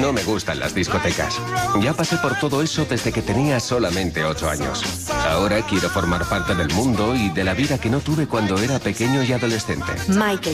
No me gustan las discotecas. Ya pasé por todo eso desde que tenía solamente 8 años. Ahora quiero formar parte del mundo y de la vida que no tuve cuando era pequeño y adolescente. Michael